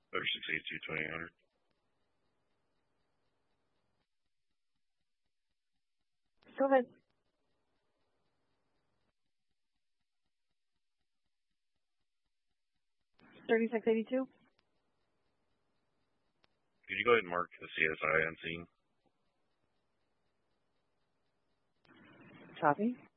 3682 2800. Go ahead. 3682. Could you go ahead and mark the CSI on scene? Copy.